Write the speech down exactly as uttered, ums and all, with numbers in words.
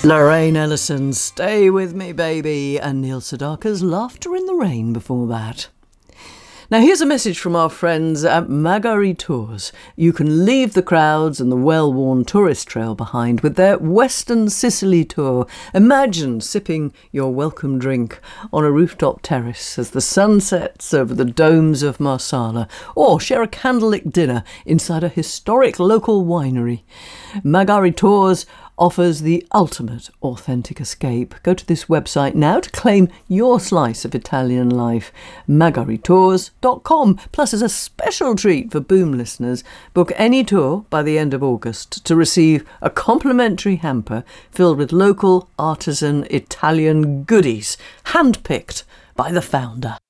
Lorraine Ellison's Stay With Me Baby, and Neil Sedaka's Laughter in the Rain before that. Now here's a message from our friends at Magari Tours. You can leave the crowds and the well-worn tourist trail behind with their Western Sicily tour. Imagine sipping your welcome drink on a rooftop terrace as the sun sets over the domes of Marsala, or share a candlelit dinner inside a historic local winery. Magari Tours offers the ultimate authentic escape. Go to this website now to claim your slice of Italian life, magari tours dot com. Plus, as a special treat for Boom listeners, book any tour by the end of August to receive a complimentary hamper filled with local artisan Italian goodies, handpicked by the founder.